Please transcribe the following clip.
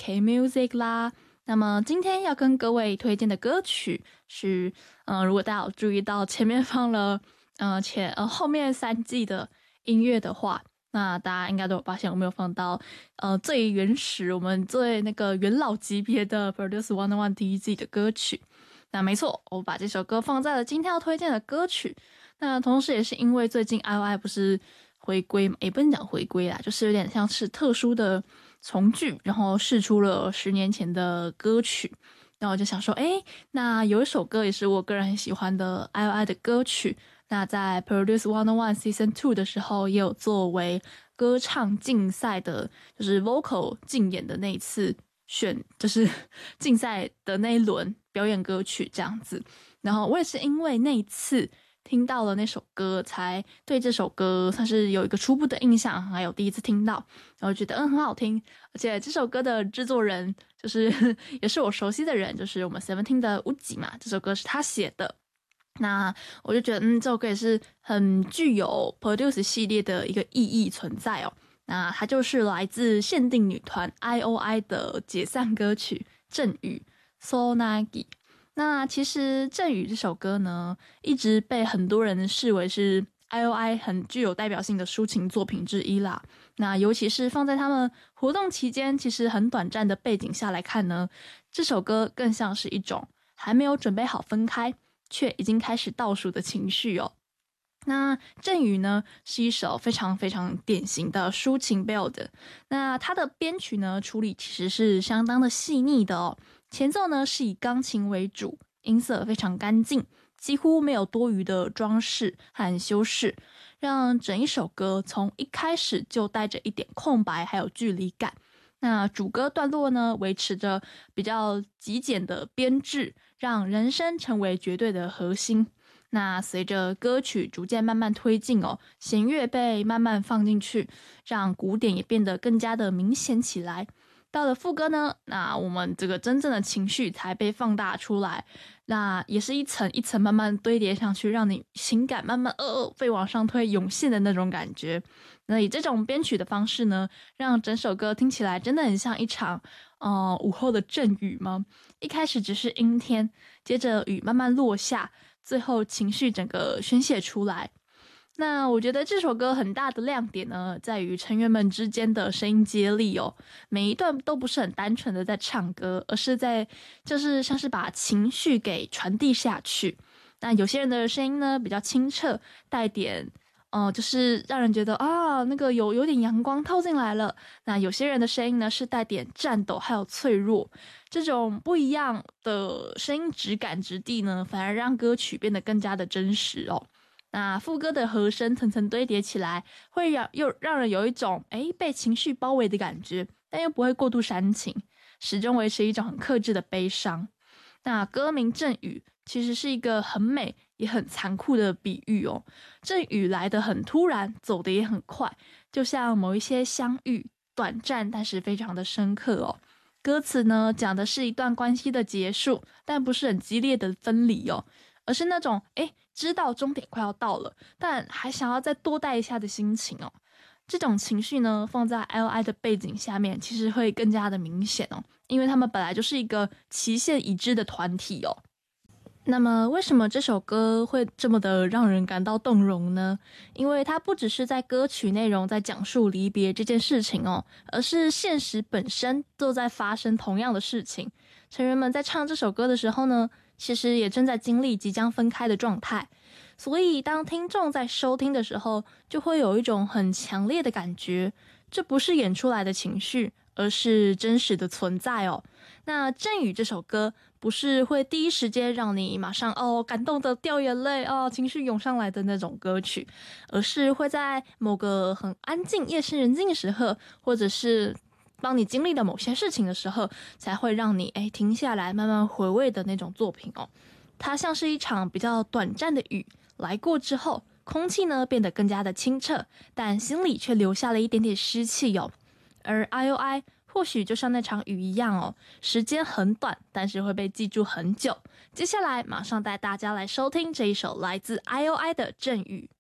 K Music 啦。那么今天要跟各位推荐的歌曲是，如果大家有注意到前面放了后面3季的音乐的话，那大家应该都有发现我没有放到最原始我们最那个元老级别的 Produce 101第1季的歌曲。那没错，我把这首歌放在了今天要推荐的歌曲。那同时也是因为最近 IOI 不是回归嘛，也不能讲回归啦，就是有点像是特殊的重聚，然后释出了10年前的歌曲。然后我就想说，那有一首歌也是我个人很喜欢的 IOI 的歌曲，那在 Produce 101 Season 2的时候也有作为歌唱竞赛的，就是 vocal 竞演的那一次就是竞赛的那一轮表演歌曲这样子。然后我也是因为那一次听到了那首歌，才对这首歌算是有一个初步的印象，还有第一次听到，然后觉得很好听。而且这首歌的制作人就是也是我熟悉的人，就是我们 Seventeen 的乌吉嘛，这首歌是他写的。那我就觉得这首歌也是很具有 Produce 系列的一个意义存在哦。那它就是来自限定女团 IOI 的解散歌曲《阵雨》Sonagi。那其实《阵雨》这首歌呢，一直被很多人视为是 IOI 很具有代表性的抒情作品之一啦。那尤其是放在他们活动期间其实很短暂的背景下来看呢，这首歌更像是一种还没有准备好分开，却已经开始倒数的情绪哦。那《阵雨》呢，是一首非常非常典型的抒情 ballad。那它的编曲呢，处理其实是相当的细腻的哦。前奏呢是以钢琴为主，音色非常干净，几乎没有多余的装饰和修饰，让整一首歌从一开始就带着一点空白还有距离感。那主歌段落呢，维持着比较极简的编制，让人声成为绝对的核心。那随着歌曲逐渐慢慢推进哦，弦乐被慢慢放进去，让鼓点也变得更加的明显起来。到了副歌呢，那我们这个真正的情绪才被放大出来，那也是一层一层慢慢堆叠上去，让你情感慢慢被往上推涌现的那种感觉。那以这种编曲的方式呢，让整首歌听起来真的很像一场午后的阵雨吗？一开始只是阴天，接着雨慢慢落下，最后情绪整个宣泄出来。那我觉得这首歌很大的亮点呢，在于成员们之间的声音接力哦，每一段都不是很单纯的在唱歌，而是就是像是把情绪给传递下去。那有些人的声音呢比较清澈，带点就是让人觉得那个有点阳光透进来了。那有些人的声音呢是带点颤抖还有脆弱，这种不一样的声音质感质地呢，反而让歌曲变得更加的真实哦。那副歌的和声层层堆叠起来，会让人有一种被情绪包围的感觉，但又不会过度煽情，始终维持一种很克制的悲伤。那歌名阵雨其实是一个很美也很残酷的比喻哦。阵雨来得很突然，走得也很快，就像某一些相遇，短暂但是非常的深刻哦。歌词呢讲的是一段关系的结束，但不是很激烈的分离哦，而是那种知道终点快要到了，但还想要再多待一下的心情哦。这种情绪呢，放在 IOI 的背景下面，其实会更加的明显哦，因为他们本来就是一个期限已知的团体哦。那么为什么这首歌会这么的让人感到动容呢？因为它不只是在歌曲内容在讲述离别这件事情哦，而是现实本身都在发生同样的事情。成员们在唱这首歌的时候呢，其实也正在经历即将分开的状态，所以当听众在收听的时候，就会有一种很强烈的感觉，这不是演出来的情绪，而是真实的存在哦。那阵雨这首歌不是会第一时间让你马上感动的掉眼泪情绪涌上来的那种歌曲，而是会在某个很安静夜深人静的时候，或者是当你经历了某些事情的时候，才会让你停下来慢慢回味的那种作品哦。它像是一场比较短暂的雨来过之后，空气呢变得更加的清澈，但心里却留下了一点点湿气哦。而 IOI 或许就像那场雨一样哦，时间很短，但是会被记住很久。接下来马上带大家来收听这一首来自 IOI 的阵雨。